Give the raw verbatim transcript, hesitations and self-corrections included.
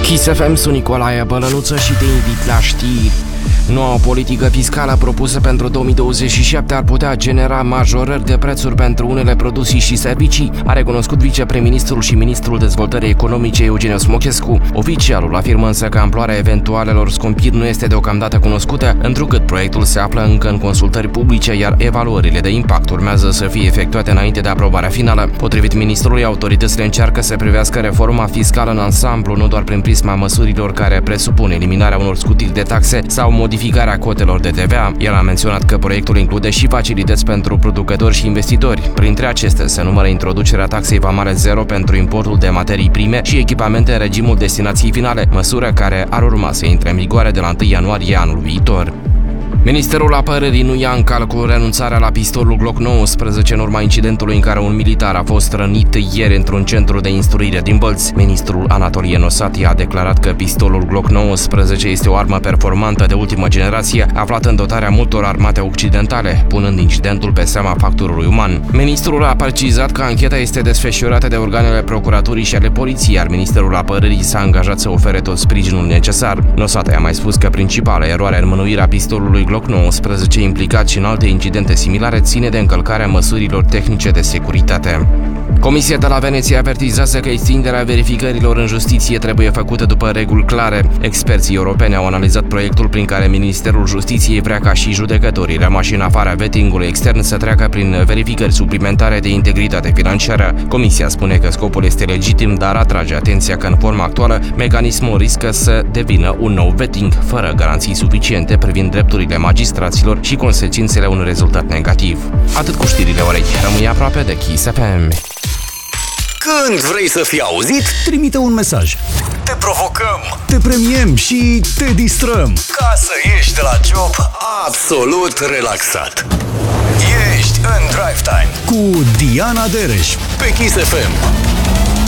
Kiss F M, sunt Nicolae Bălănuță și te invit la știri. Noua politică fiscală propusă pentru două mii douăzeci și șapte ar putea genera majorări de prețuri pentru unele produse și servicii, a recunoscut vicepreministrul și ministrul dezvoltării economice Eugeniu Smochescu. Oficialul afirmă însă că amploarea eventualelor scumpiri nu este deocamdată cunoscută, întrucât proiectul se află încă în consultări publice, iar evaluările de impact urmează să fie efectuate înainte de aprobarea finală. Potrivit ministrului, autoritățile încearcă să privească reforma fiscală în ansamblu, nu doar prin prisma măsurilor care presupun eliminarea unor scutiri de taxe sau modificarea cotelor de T V A. El a menționat că proiectul include și facilități pentru producători și investitori. Printre acestea se numără introducerea taxei vamale zero pentru importul de materii prime și echipamente în regimul destinației finale, măsură care ar urma să intre în vigoare de la întâi ianuarie anul viitor. Ministerul Apărării nu ia în calcul renunțarea la pistolul Glock nouăsprezece în urma incidentului în care un militar a fost rănit ieri într-un centru de instruire din Bălți. Ministrul Anatolie Nosati a declarat că pistolul Glock nouăsprezece este o armă performantă de ultimă generație, aflată în dotarea multor armate occidentale, punând incidentul pe seama factorului uman. Ministrul a precizat că ancheta este desfășurată de organele procuraturii și ale poliției, iar Ministerul Apărării s-a angajat să ofere tot sprijinul necesar. Nosati a mai spus că principala eroare în mânuirea pistolului Glock nouăsprezece, implicat și în alte incidente similare, ține de încălcarea măsurilor tehnice de securitate. Comisia de la Veneția avertizează că extinderea verificărilor în justiție trebuie făcută după reguli clare. Experții europeni au analizat proiectul prin care Ministerul Justiției vrea ca și judecătorii rămași în afara vettingului extern să treacă prin verificări suplimentare de integritate financiară. Comisia spune că scopul este legitim, dar atrage atenția că în forma actuală mecanismul riscă să devină un nou vetting, fără garanții suficiente privind drepturile magistraților și consecințele unui rezultat negativ. Atât cu știrile orei. Rămâi aproape de Kiss F M. Când vrei să fii auzit, trimite un mesaj. Te provocăm, te premiem și te distrăm, ca să ieși de la job absolut relaxat. Ești în Drive Time cu Diana Dereș pe Kiss F M.